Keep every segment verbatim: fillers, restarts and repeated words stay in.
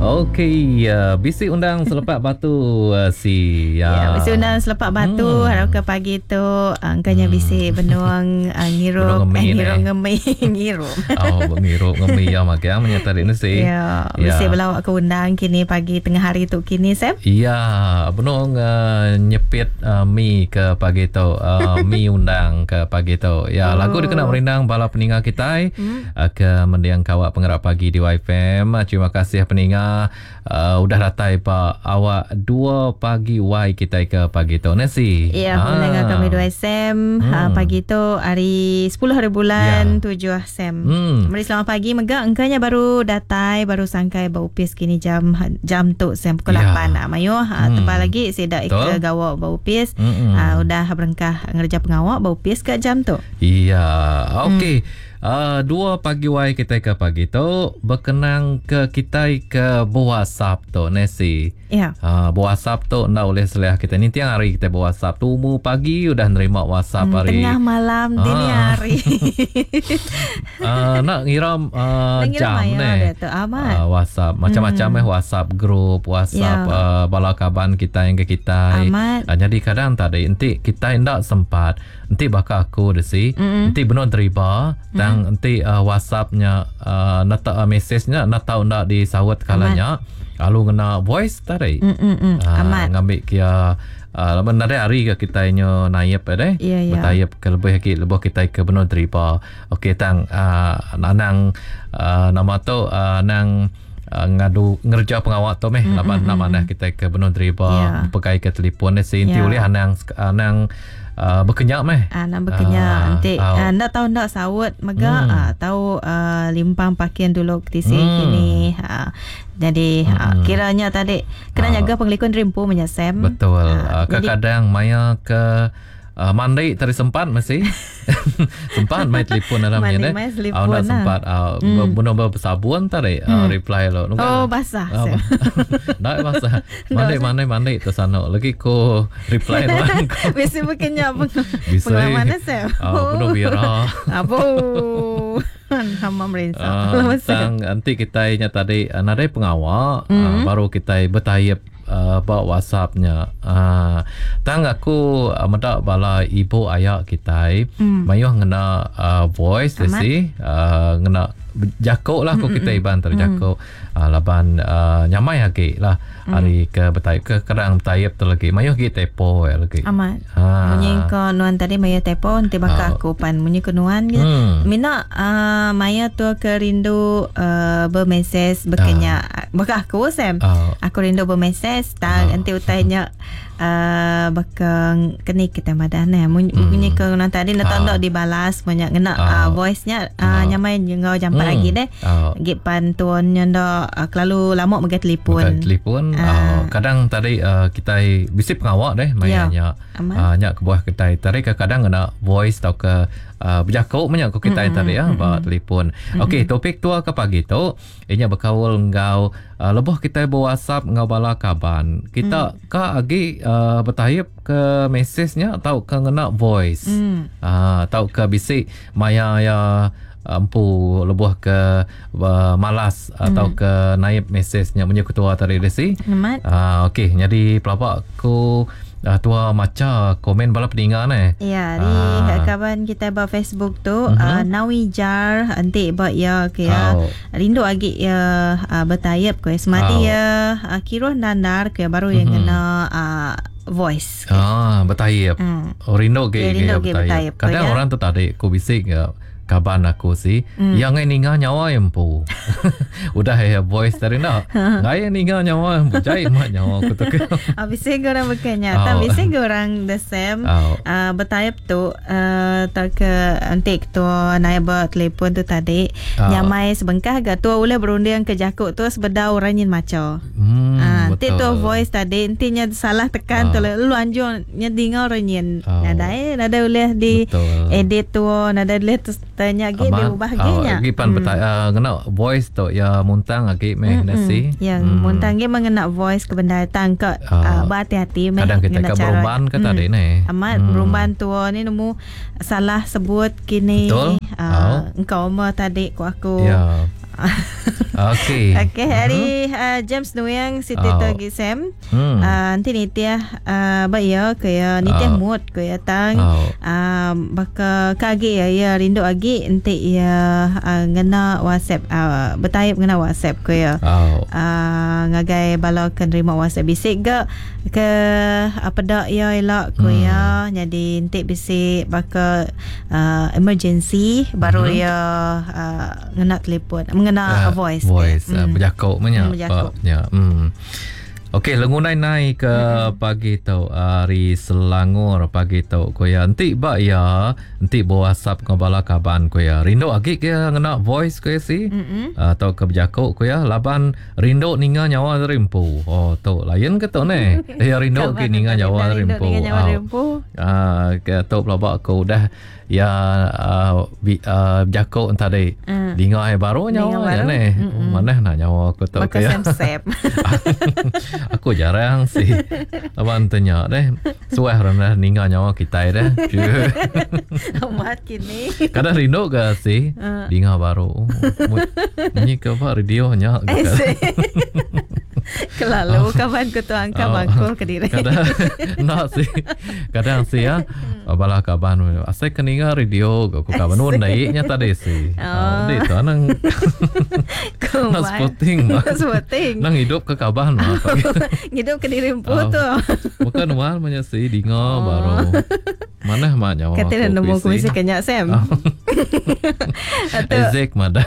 Okey, uh, bisik undang selepas batu uh, si Ya, uh, yeah, bisik undang selepas batu hmm. harap ke pagi tu angkanya hmm. bisik benuang uh, ngirup eh, ngirup ngemi ngirup. Oh, ngirup ngemi ya mak yang menyatakan si. Ya, bisik belawak ke undang kini pagi tengah hari tu kini Sam. Ya, benuang uh, nyepit uh, mi ke pagi tu, uh, mi undang ke pagi tu. Ya, oh. lagu dikenal merindang bala peninggal kita hmm. uh, ke mendiang kawak pengerak pagi di Y F M. Terima kasih peninggal uh, udah datai pak awak dua pagi Y kita ke pagi tu nasi. Ya, ah. mendengar kami dua S M hmm. uh, pagi tu hari sepuluh hari bulan ya. tujuh S M. Hmm. Mari selamat pagi megak engkanya baru datai baru sangkai bau pis kini jam jam tu Sam pukul ya. lapan ah mayo ha hmm. tempat lagi sedak ke gawak bau pis hmm. uh, udah berengkah ngerja pengawak bau pis ke jam tu. Iya, okey. Hmm. Uh, dua pagi Y kita ke pagi tu berkenang ke kita ke WhatsApp tu nasi. Ya. Uh, WhatsApp tu ndak boleh seleh kita ni tiang hari kita WhatsApp tu mu pagi udah nerima WhatsApp hmm, hari tengah malam ah. dini hari. uh, nak ngiram uh, jam ni. Uh, WhatsApp macam-macam hmm. eh WhatsApp group, WhatsApp ya. uh, bala kaban kita yang ke kita. Uh, jadi kadang tadi nanti kita ndak sempat nanti bakal aku desi mm-hmm. nanti benar terima dan mm-hmm. nanti uh, WhatsAppnya uh, nak uh, message-nya nak tahu ndak disawat kalanya lalu kena voice tadi mm-hmm. uh, amat ngambil kia uh, lepas dari hari ke kita nyo naib deh yeah, yeah. bertayap ke lebih lagi lebih kita ke benar terima okey tang uh, nanang uh, nama tu uh, nang Uh, ngadu ngerja pengawak tu meh mm, lapan mm, nama mm. kita ke benar terima yeah. pakai ke telefon ni seinti yeah. oleh anang anang uh, berkenyak meh ah nak berkenyak uh, nanti uh, uh, ndak tahu ndak sawut mega mm. uh, tahu uh, limpang pakaian dulu di sini mm. kini uh, jadi mm. uh, kiranya tadi kena jaga uh, penglikon rimpu menyasem betul uh, uh, kadang maya ke Uh, mandi tadi sempat masih sempat main telefon dalam ni deh. Aku nak sempat uh, mm. benar bersabun tadi uh, mm. reply lo. Nuka, oh basah. Uh, dah basah. Mandi mandi mandi tu sana. Lagi ko reply doang. Bisa berkenyak pengalaman saya. Oh benar biara. Apa? Hamba merasa. Uh, Tang nanti kita nya tadi uh, nadai pengawak mm. uh, baru kita bertayap Uh, bawa WhatsAppnya uh, tang aku uh, medak bala ibu ayah kita mm. mayuh ngena uh, voice desi uh, ngena jakok lah ko kita iban terjakok mm. uh, laban uh, nyamai lagi lah mm. hari ke betayap ke kadang betayap tu lagi mayuh gi tepo lagi amat ha. Munyi ko nuan tadi mayuh tepo nanti bakal uh. aku pan munyi ko nuan mm. mina uh, mayuh tu ke rindu uh, bermeses berkenya uh. bakal aku Sam uh. aku rindu bermeses tang uh. nanti utainya Uh, bakal kini kita madan eh bunyi mm. ke nuan tadi nak tahu uh. dibalas banyak kena uh. uh, voice-nya uh, uh. nyamai ngau jam mm. lagi deh uh. gi pantun nyondo uh, kelalu lama mega telefon telefon uh. uh, kadang tadi uh, kita bisi pengawak deh mayanya uh, nya ke buah kita tadi kadang kena voice tau ke uh, berjakau banyak ko kita mm-hmm. tadi ya mm-hmm. bawa telefon mm-hmm. okey topik tua ke pagi tu inya berkaul ngau uh, lebih kita bawa WhatsApp ngau bala kaban kita mm. ka agi uh, bertayap ke mesejnya atau ke ngena voice mm. uh, atau ke bisi maya ya ampu lebuh ke uh, malas hmm. atau ke naib mesejnya punya ketua tadi desi. Ah okey jadi pelapak aku uh, tua maca komen bala peninggal ni. Ya di uh, kawan kita ba Facebook tu uh-huh. uh, Nawijar nanti ba ya ke ya oh. rindu agi ya uh, bertayap ke semati oh. ya uh, kiro nandar ke baru uh-huh. yang kena uh, voice. Ah bertayap. Hmm. Oh rindu ke ya, bertayap. Kadang ya? Orang tu tadi ku bisik ya kaban aku sih mm. yang ini ninga nyawa yang pu udah ya voice tadi nak ngai ninga nyawa yang pu jai mak nyawa aku tu habis saya orang berkenya oh. tapi saya orang the same oh. uh, bertayap tu uh, tak ke antik tu naik buat telefon tu tadi oh. nyamai sebengkah gak tu boleh berunding ke jakuk tu sebeda orang yang maco hmm, uh, nanti tu voice tadi intinya salah tekan oh. tu lu anjur nyedinga orang yang oh. nada eh nada boleh di betul. Edit tu nada boleh tanya ge dia ubah ge nya. Gi pan bertanya kena voice tu ya muntang agi meh nasi. Yang hmm. muntang ge mengena voice ke benda datang ke oh. uh, berhati-hati meh. Kadang kita ke berumban ke tadi ni. Amat hmm. berumban tu ni nemu salah sebut kini. Betul. Uh, oh. Engkau mah tadi ku aku. Ya. Okey. Okey, hari uh, James Nuyang Siti Oh. Togi Sam. Hmm. Uh, nanti nitia uh, baya kaya nitia Oh. mood kaya tang. Oh. Uh, baka kagi ya ya rindu agi nanti ya uh, ngena WhatsApp uh, betayap ngena WhatsApp kaya. Oh. Uh, ngagai bala kan terima WhatsApp bisik ke ke apa dak ya elak kaya hmm. jadi nanti bisik baka uh, emergency baru Mm-hmm. ya uh, ngena telefon mengena uh, voice voice eh. uh, berjakuk punya Hmm, berjakuk. ya hmm. Okey, lengunai naik ke mm-hmm. pagi tu hari Selangor pagi tu ko ya nanti ba ya nanti bawa WhatsApp ke bala kaban ko ya rindu agi ke ngena voice ko ya si Mm-mm. atau ke berjakuk ko ya laban rindu ninga nyawa rimpu oh tu lain ke tu ne ya rindu ke ninga nyawa rimpu Rindu ninga nyawa rimpu. ah ke tu pelabak ko dah ya uh, bi, uh, berjakuk tadi Mm. Dinga ai baru nyawa ya ne oh, mana nak nyawa ko tu Maka sep-sep. Aku jarang sih. Abang tanya deh. Suai rendah ninga nyawa kita deh. Amat kini. Kadang rindu ke sih? Uh. Dinga baru. Ini ke apa radionya? Kelalu kawan ku tu angka bangku ke diri. Kadang nak sih. Kadang sih ya. Bala kaban asal keninga radio aku kaban nu naiknya tadi sih. Oh, di tu nang. Nak spotting. Spotting. Nang hidup ke kaban apa? Hidup ke diri empu tu. Bukan wal menyesi dinga baru. Mana mak nyawa. Kata nak nemu kuisi kenyak Sam. Ezek mada.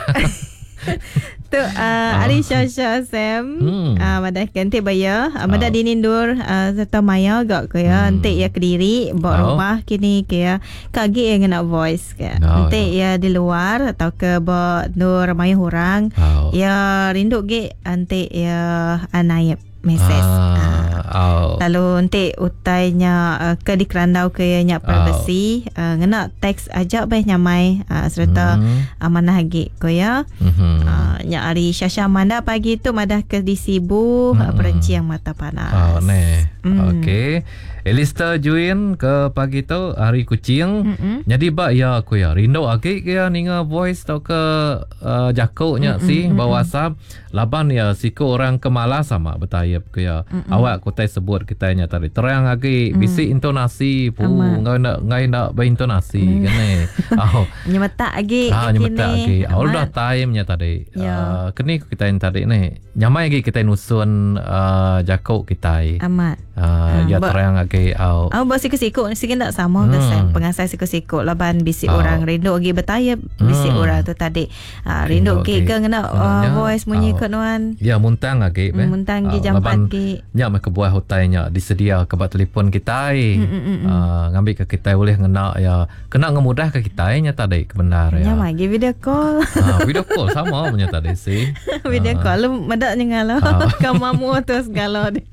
Tu uh, Ari Syasha Sam Hmm. uh, madah ganti baya uh, madah dinindur uh, serta maya gak kaya Hmm. nanti ya kediri bawa Oh. rumah kini kaya kagi yang nak voice kaya Oh, nanti ya di luar atau ke bawa nur maya hurang Oh. ya rindu ge nanti ya anayap mesej Ah, oh. lalu nanti utainya uh, ke di kerandau ke nya privacy uh, ngena teks ajak beh nyamai uh, serta Mhm. uh, mana lagi ko ya Mhm. uh, nya ari Syasha manda pagi tu madah ke di Sibu uh, perenci yang mata panas. Oh, ne. Hmm. Okey. Elista Juin ke pagi tu hari kucing. Mm-mm. Jadi ba ya aku ya rindu agi ke ya ninga voice tau ke uh, jakuknya Mm-mm, si mm-mm. bawa WhatsApp laban ya siku orang kemala sama betayap ke ya. Mm-mm. Awak ku tai sebut kita nya tadi terang agi bisi intonasi pu Amat. ngai nak ngai nak berintonasi Mm. kan eh. Oh. Nyemetak lagi Ah, nyemetak lagi. Awal dah time-nya tadi. Ya. Uh, kini kita yang tadi ni. Nyamai lagi kita nusun uh, jakuk kita. amat. Uh, ya ba- terang lagi au. Aku buat siku-siku sikit tak sama ke Hmm. Sam pengasai siku-siku laban bisik Oh. orang rindu lagi bertayap bisik Hmm. orang tu tadi uh, rindu Rindu ke lagi. ke ngena Ah, uh, ya. voice munyi Oh. ke nuan Ya muntang lagi. Hmm, muntang gi jam empat gi. Ya mak kebuah hutainya disedia ke bat telefon kita. Mm, mm, mm, mm. Uh, ngambil ke kita boleh ngena ya kena ngemudah ke kita nya tadi kebenar ya. Nya magi video call. Ah, video call sama punya tadi sih. Video Ah. call lu medak nyengalo Ah. kamamu tu segala ni.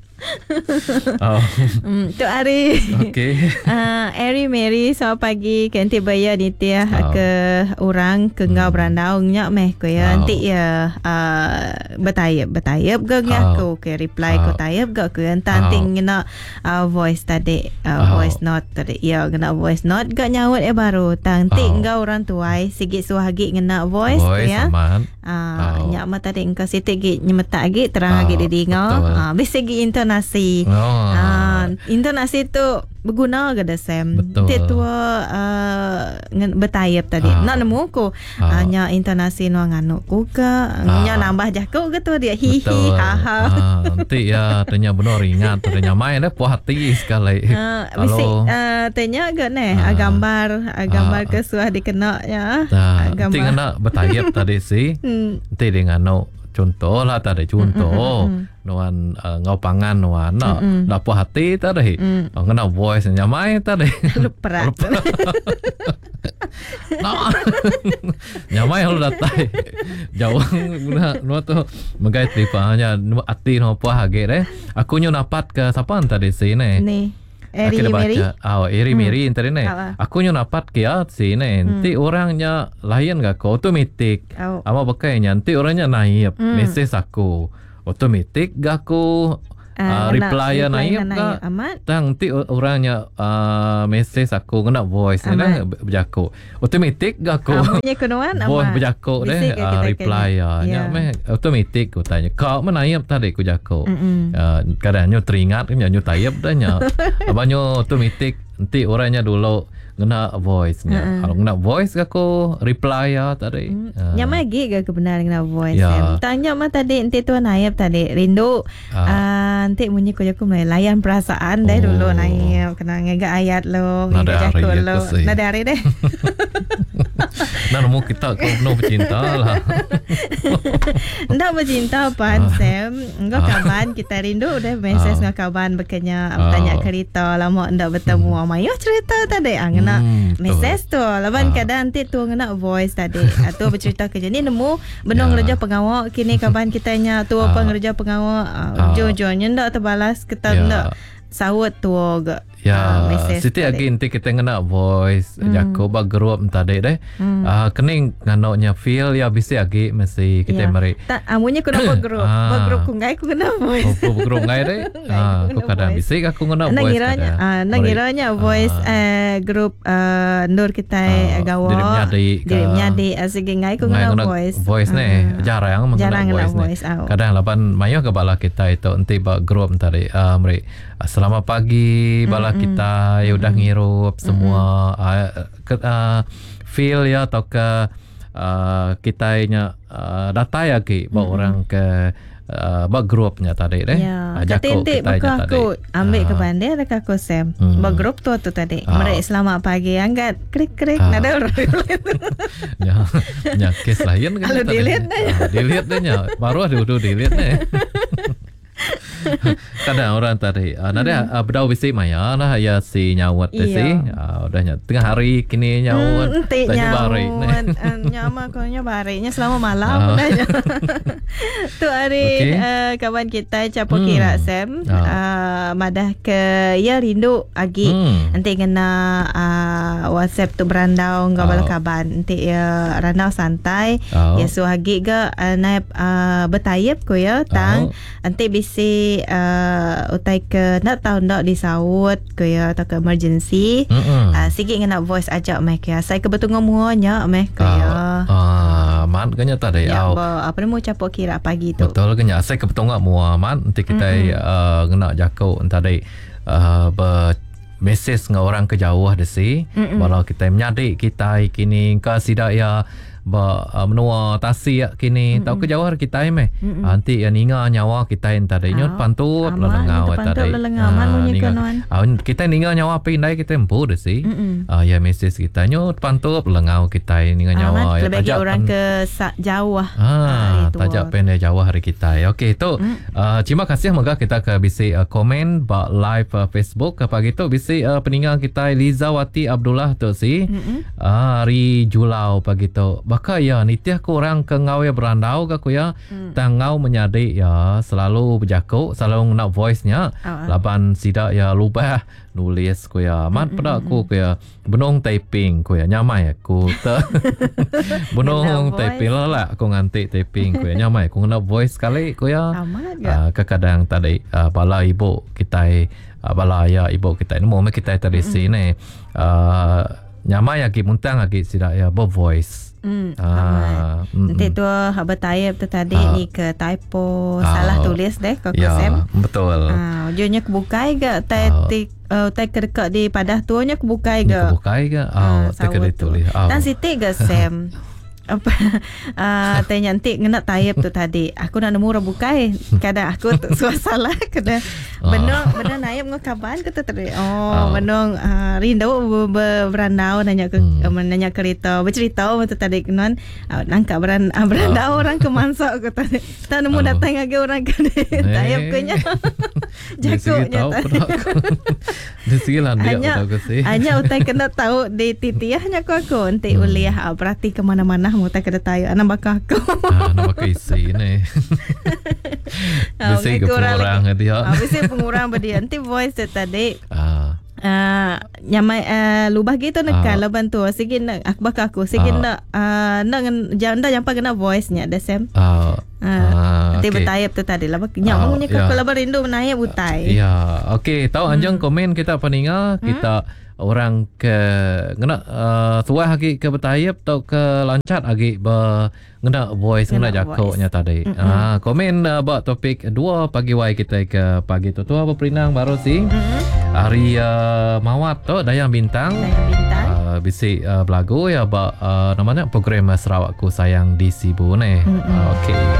Oh. Hmm, tu hari. Okey. Uh, Eri Mary selamat pagi kanti baya nitia Oh. ke orang ke ngau Hmm. berandau nya meh ko ya Oh. nanti ya uh, betayap betayap ke ngaku ke reply ko Oh. tayap ke ke nanti Oh. ngena uh, voice tadi uh, Oh. voice note tadi ya ngena voice note gak nyaut eh baru nanti Oh. ngau orang tuai sigit suahagi ngena voice, Voice tu ya aman. Ah, Oh. nyak mata tadi engkau sitik gi nyemetak gi terang Oh, lagi di dingau. betul. Ah, bisa gi intonasi. Oh. Ah, intonasi tu berguna ke dah Sam. Betul. Dia tua uh, betayap tadi. Ah. Nak nemu ko Ah. ah. nya intonasi nu nganu ku ke nya nambah jakuk ke tu dia hi hi Betul. ha ha. Ah, nanti ya tanya benar ingat tanya main dah puas hati sekali. Ah, bisa Kalau uh, tanya ke ne Ah. ah. gambar ah, gambar Ah. ke suah dikena ya. nah, Ah, nanti kena bertayap tadi sih. Hmm. Nanti dengan no contoh lah tadi contoh nuan uh, ngau pangan nuan nak Mm-mm. nak puas hati tadi. Mm. Oh, kena voice nyamai tadi. Luperat. Nah. Nyamai kalau datai. Jauh guna nu tu megai tripanya nu ati no puas hage deh. Aku nyu napat ke siapa tadi sini. Ni. Eri Akhirnya Mary. baca. Oh, Eri Hmm. Mary tadi ni. Apa? Aku nyu napat ke ya sini. Nanti orangnya lain gak ko otomatik. Oh. Ama bakainya nanti orangnya naik Hmm. mesej aku. Otomatik gak aku uh, reply ya naib ka tang ti orangnya uh, message aku kena voice ni dah berjaku automatic ga aku voice berjaku deh uh, reply ya nya meh automatic ku tanya kau menaib tadi ku jaku uh, kadangnya teringat nya nyu tayap dah nya abanyo automatic nanti orangnya dulu kena voice nya uh-uh. Kalau kena voice aku reply ya tadi mm. uh. Nyama lagi ke kebenaran kena voice ya. Tanya mah tadi nanti tu naib tadi rindu uh. Uh, nanti bunyi ko aku mulai layan perasaan oh. Deh dulu naib kena ngega ayat lo ngega jaku lo nada hari deh nah mau kita kau no bercinta lah ndak bercinta pan Sam engkau kawan kita rindu deh message ngau kawan bekenya tanya cerita lama ndak bertemu amayo cerita tadi ang nak hmm, message tu lawan kadang nanti tu nak voice tadi atau bercerita kerja ni nemu benong ya. Kerja pengawal kini kawan kitanya tu apa kerja pengawal ujung-ujungnya ndak terbalas kita ya. Ndak sawat tu agak ya siti lagi nanti kita kena voice mm. Jako ba group tadi deh mm. uh, kening nganoknya feel ya bisa lagi mesti kita yeah. Mari tak amunya kena ba group ba group ku ngai ku kena voice oh group ngai deh ah ku kadang bisa aku kena voice nangiranya ah nangiranya voice eh group nur kita gawa dirimnya di asik ngai ku kena voice voice nih jarang jarang voice kadang lapan mayo ke bala kita itu nanti ba group tadi mari selamat pagi bala kita ya udah ngirup semua uh, ke, uh, feel ya atau ke uh, kitanya uh, data ya ki bawa mm-hmm. orang ke uh, bawa grupnya tadi deh ya ketintik buka aku ambil ke bandar ada aku Sam mm. bawa grup tu tu tadi oh. Mereka selamat pagi angkat klik-klik ah. Nada orang ya ya kes lain kan kalau delete deh uh, delete deh nya baru ada udah delete deh kadang orang tadi uh, nada uh, berdau bisi maya lah ya si nyawat deh si uh, udahnya tengah hari kini nyawat hmm, nyawat nyama kau nyabarinya selama malam uh. Udahnya tu hari okay. uh, kawan kita capo hmm. Kira Sam uh. Uh, madah ke ya rindu agi hmm. Nanti kena uh, WhatsApp tu berandau ngau bala kaban nanti ya randau santai uh. Ya so agi ke uh, naib uh, betayap ko ya tang uh. Nanti bisi uh, utai ke nak tahu nak disaut ke ya atau ke emergency uh, sikit nak voice ajak mek ya saya kebetul ngomuanya mek ke ya ah man kanya tadi ya apa ni mau capok kira pagi tu betul kanya saya kebetul ngak mua man nanti kita uh, kena jakau tadi uh, ber message ngau orang ke jauh desi walau kita menyadik kita kini ka sidak ya ba uh, menua tasi kini mm-hmm. Tahu ke jawar kita meh mm-hmm. Nanti yang ninga nyawa kita yang tadi nyot pantut lelengau tadi ah kita ninga nyawa pindai kita empu deh sih ah ya message kita nyot pantut lelengau kita ninga nyawa ya tajak orang ke jauh ah tajak pendek jauh hari kita ya okey tu terima kasih moga kita ke bisi komen ba live Facebook apa gitu bisi peninggal kita Elizawati Abdullah tu sih ah hari Julau pagi tu maka ya nitiah ku orang ke ngau ya berandau ke ku ya hmm. Tangau menyadik ya selalu berjaku selalu nak voice nya oh, laban sidak ya lupa nulis ku ya mat pada aku ku ya benong typing ku ya nyamai aku te benong typing lah aku nganti typing ku ya nyamai aku nak voice sekali ku ya uh, kadang tadi uh, bala ibu kita uh, bala ya ibu kita ini mau kita tadi sini uh, nyamai lagi muntang lagi sidak ya bo voice Hmm, ah, nanti tu habat type tu tadi ah, ni ke typo ah, salah tulis deh kau ya, Sam. Betul. Ah, ujungnya kebukai ke type uh, type dekat di padah tuanya kebukai ke. Kebukai ke? Oh, tak kena tulis. Dan siti ke Sam. Apa uh, tanya nanti kena type tu tadi aku nak nemu rebukai kadang aku suasana kadang benong benong naib ngakaban ke tu tadi oh benong uh, rindu berandau nanya ke hmm. nanya cerita bercerita betul tadi kenon uh, nangka beran uh, berandau orang ke mansok ke tadi tak nemu datang lagi orang ke type ke nya jakuknya tadi di sini lah dia aku sih hanya utai kena tahu di titiahnya aku aku nanti uliah berarti ke mana-mana mau tak kena tayo anak bakal aku ah, anak bakal isi ni bisa ke pengurang dia bisa pengurang dia nanti voice tadi ah Uh, nyamai uh, lubah gitu nak uh, lah bantu sikit nak aku bakal aku sikit uh, nak uh, nak jangan dah jangan kena voice nya dah sem uh, uh, uh, nanti okay. Bertayap tu tadi lah nyak uh, punya yeah. Kalau berindu menayap butai ya yeah. Okey tahu anjang hmm. Komen kita peninga kita hmm? Orang ke ngena uh, tuah lagi ke bertayap atau ke lancat lagi be ngena voice ngena jakoknya tadi. Mm-hmm. Ah komen uh, buat topik dua pagi wai kita ke pagi tu tu apa perinang baru sih. Mm-hmm. Hari uh, mawat tu Dayang Bintang. Dayang Bintang. Uh, bisi uh, belagu ya ba uh, namanya program Sarawakku Sayang di Sibu ni. Mm-hmm. Uh, okey.